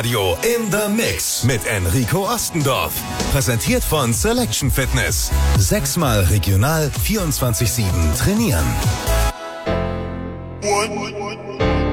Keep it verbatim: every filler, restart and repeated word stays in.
Radio in the Mix mit Enrico Ostendorf. Präsentiert von Selection Fitness. Sechsmal regional vierundzwanzig sieben trainieren. What?